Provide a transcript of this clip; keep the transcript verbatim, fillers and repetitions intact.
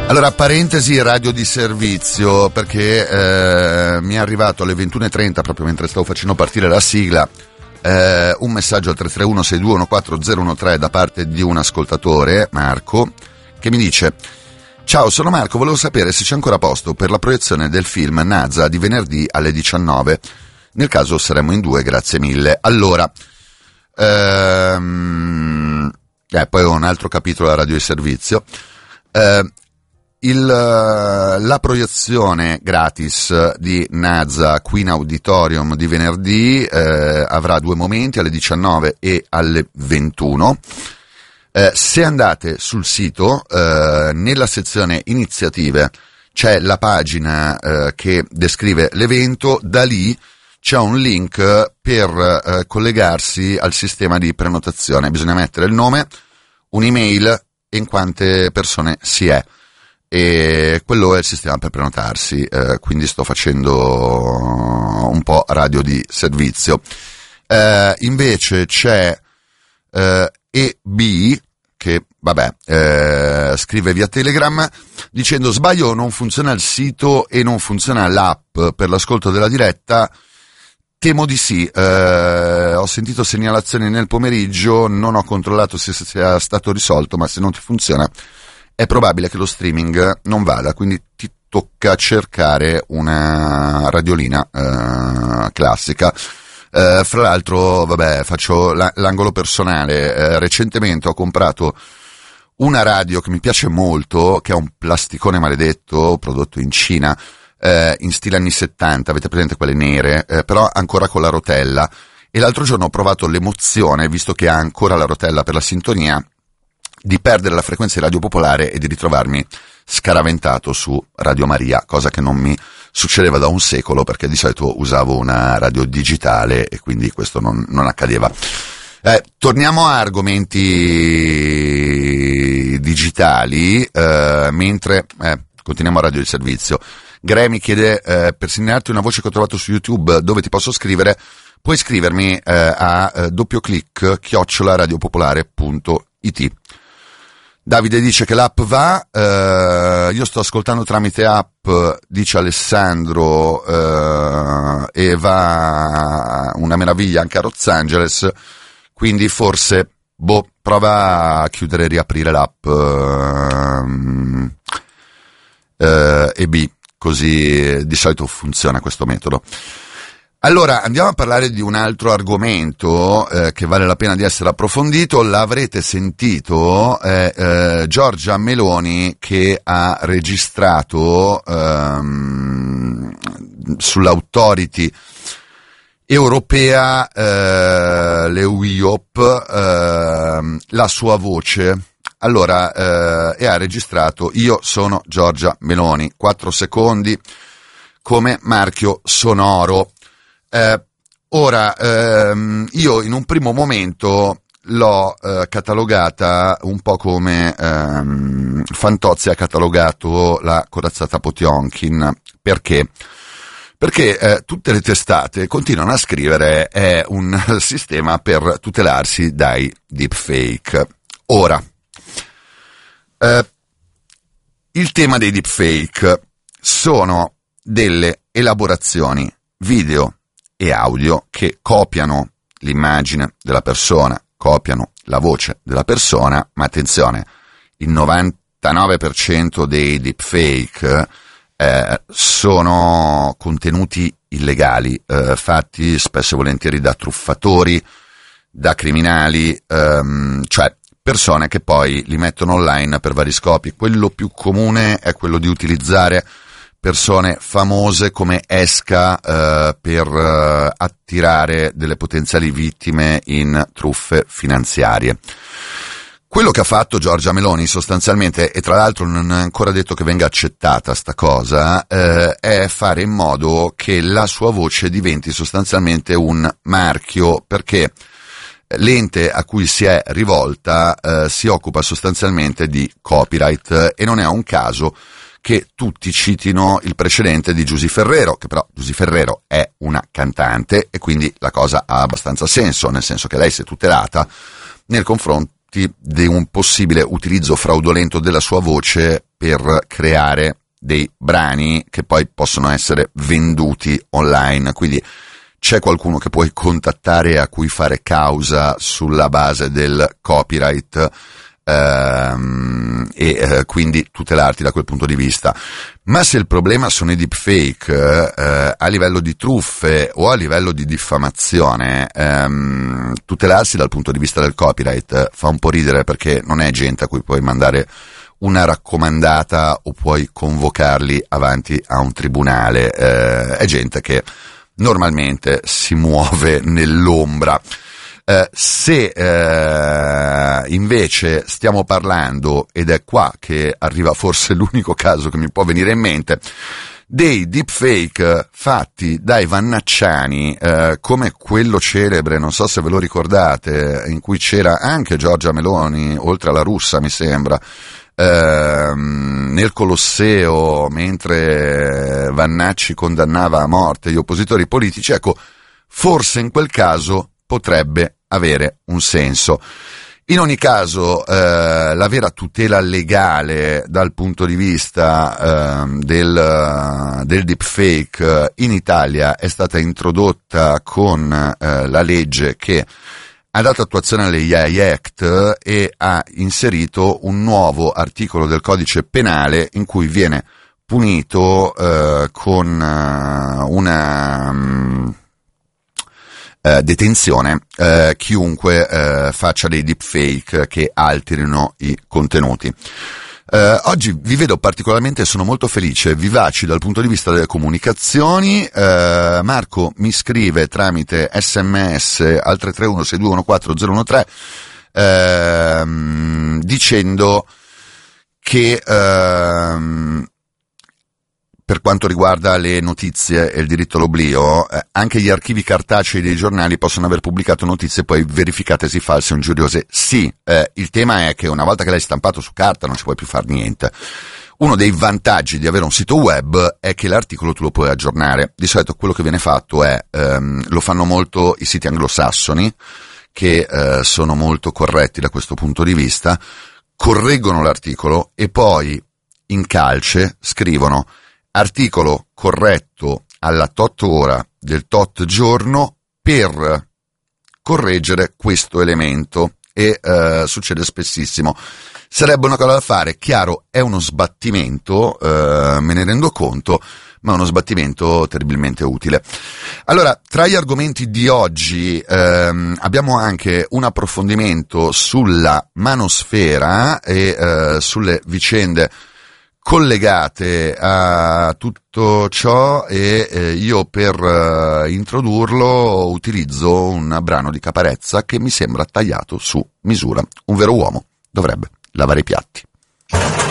Allora, parentesi radio di servizio, perché eh, mi è arrivato alle ventuno e trenta, proprio mentre stavo facendo partire la sigla, eh, un messaggio al tre tre uno sei due uno quattro zero uno tre da parte di un ascoltatore, Marco, che mi dice: ciao, sono Marco, volevo sapere se c'è ancora posto per la proiezione del film Naza di venerdì alle diciannove. Nel caso saremo in due, grazie mille. Allora, ehm, eh, poi ho un altro capitolo della radio di servizio. Eh, Il, la proiezione gratis di Naza qui in Auditorium di venerdì eh, avrà due momenti, alle diciannove e alle ventuno. Eh, se andate sul sito, eh, nella sezione iniziative c'è la pagina eh, che descrive l'evento, da lì c'è un link per eh, collegarsi al sistema di prenotazione. Bisogna mettere il nome, un'email e in quante persone si è. E quello è il sistema per prenotarsi, eh, quindi sto facendo un po' radio di servizio. Eh, invece c'è eh, E B che vabbè eh, scrive via Telegram dicendo: sbaglio, non funziona il sito e non funziona l'app per l'ascolto della diretta. Temo di sì, eh, ho sentito segnalazioni nel pomeriggio, non ho controllato se sia stato risolto, ma se non ti funziona è probabile che lo streaming non vada, quindi ti tocca cercare una radiolina eh, classica. Eh, fra l'altro, vabbè, faccio la, l'angolo personale. Eh, recentemente ho comprato una radio che mi piace molto, che è un plasticone maledetto prodotto in Cina, eh, in stile anni settanta, avete presente quelle nere, eh, però ancora con la rotella. E l'altro giorno ho provato l'emozione, visto che ha ancora la rotella per la sintonia, di perdere la frequenza di Radio Popolare e di ritrovarmi scaraventato su Radio Maria, cosa che non mi succedeva da un secolo, perché di solito usavo una radio digitale e quindi questo non, non accadeva. Eh, torniamo a argomenti digitali, eh, mentre eh, continuiamo a radio di servizio. Gre mi chiede, eh, per segnalarti una voce che ho trovato su YouTube, dove ti posso scrivere? Puoi scrivermi eh, a eh, doppio clic chiocciola radiopopolare punto it. Davide dice che l'app va, eh, io sto ascoltando tramite app, dice Alessandro, eh, e va una meraviglia anche a Los Angeles, quindi forse, boh, prova a chiudere e riaprire l'app eh, eh, e B, così di solito funziona questo metodo. Allora, andiamo a parlare di un altro argomento eh, che vale la pena di essere approfondito. L'avrete sentito, è eh, Giorgia Meloni che ha registrato ehm, sull'autority europea, eh, l'E U I O P, eh, la sua voce. Allora, eh, e ha registrato: io sono Giorgia Meloni, quattro secondi come marchio sonoro. Eh, ora, ehm, io in un primo momento l'ho eh, catalogata un po' come ehm, Fantozzi ha catalogato la corazzata Potionkin. Perché? Perché eh, tutte le testate continuano a scrivere è un sistema per tutelarsi dai deepfake. Ora, eh, il tema dei deepfake sono delle elaborazioni video e audio che copiano l'immagine della persona, copiano la voce della persona, ma attenzione, il novantanove per cento dei deepfake eh, sono contenuti illegali, eh, fatti spesso e volentieri da truffatori, da criminali, ehm, cioè persone che poi li mettono online per vari scopi. Quello più comune è quello di utilizzare persone famose come esca eh, per eh, attirare delle potenziali vittime in truffe finanziarie. Quello che ha fatto Giorgia Meloni sostanzialmente, e tra l'altro non è ancora detto che venga accettata sta cosa, eh, è fare in modo che la sua voce diventi sostanzialmente un marchio, perché l'ente a cui si è rivolta eh, si occupa sostanzialmente di copyright, e non è un caso che tutti citino il precedente di Giusy Ferrero, che però Giusy Ferrero è una cantante e quindi la cosa ha abbastanza senso, nel senso che lei si è tutelata nel confronto di un possibile utilizzo fraudolento della sua voce per creare dei brani che poi possono essere venduti online, quindi c'è qualcuno che puoi contattare, a cui fare causa sulla base del copyright, ehm, e eh, quindi tutelarti da quel punto di vista. Ma se il problema sono i deepfake, eh, a livello di truffe o a livello di diffamazione, ehm, tutelarsi dal punto di vista del copyright fa un po' ridere, perché non è gente a cui puoi mandare una raccomandata o puoi convocarli avanti a un tribunale, eh, è gente che normalmente si muove nell'ombra. Eh, se eh, invece stiamo parlando, ed è qua che arriva forse l'unico caso che mi può venire in mente, dei deepfake fatti dai Vannacciani, eh, come quello celebre, non so se ve lo ricordate, in cui c'era anche Giorgia Meloni, oltre alla russa mi sembra, ehm, nel Colosseo, mentre Vannacci condannava a morte gli oppositori politici. Ecco, forse in quel caso potrebbe avere un senso. In ogni caso, eh, la vera tutela legale dal punto di vista eh, del, del deepfake in Italia è stata introdotta con eh, la legge che ha dato attuazione alle A I Act e ha inserito un nuovo articolo del codice penale in cui viene punito eh, con uh, una um, uh, detenzione uh, chiunque uh, faccia dei deepfake che alterino i contenuti. Uh, oggi vi vedo particolarmente, sono molto felice, vivaci dal punto di vista delle comunicazioni. Uh, Marco mi scrive tramite sms al tre tre uno sei due uno quattro zero uno tre uh, dicendo che uh, per quanto riguarda le notizie e il diritto all'oblio, eh, anche gli archivi cartacei dei giornali possono aver pubblicato notizie poi verificatesi false o ingiuriose. Sì, eh, il tema è che una volta che l'hai stampato su carta non ci puoi più fare niente. Uno dei vantaggi di avere un sito web è che l'articolo tu lo puoi aggiornare. Di solito quello che viene fatto è, ehm, lo fanno molto i siti anglosassoni, che eh, sono molto corretti da questo punto di vista, correggono l'articolo e poi in calce scrivono: articolo corretto alla tot ora del tot giorno per correggere questo elemento, e eh, succede spessissimo. Sarebbe una cosa da fare, chiaro, è uno sbattimento, eh, me ne rendo conto, ma è uno sbattimento terribilmente utile. Allora, tra gli argomenti di oggi ehm, abbiamo anche un approfondimento sulla manosfera e eh, sulle vicende collegate a tutto ciò, e eh, io per eh, introdurlo utilizzo un brano di Caparezza che mi sembra tagliato su misura. Un vero uomo dovrebbe lavare i piatti.